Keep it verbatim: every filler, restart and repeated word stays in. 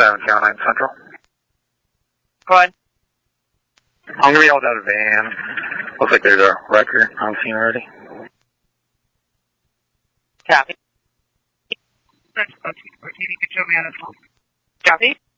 seventeen oh nine Central. Go ahead. I'm going to be out of a van. Looks like there's a wrecker on scene already. Copy. You can show me on the phone. Copy.